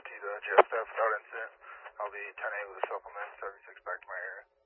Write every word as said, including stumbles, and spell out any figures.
to J F staff without incident. I'll be ten eight with a supplement, seventy-six back to my area.